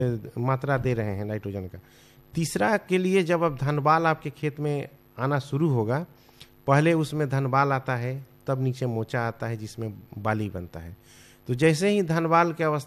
मात्रा दे रहे हैं नाइट्रोजन का। तीसरा के लिए जब अब धन बाल आपके खेत में आना शुरू होगा, पहले उसमें धन बाल आता है, तब नीचे मोचा आता है जिसमें बाली बनता है। तो जैसे ही धन बाल की अवस्था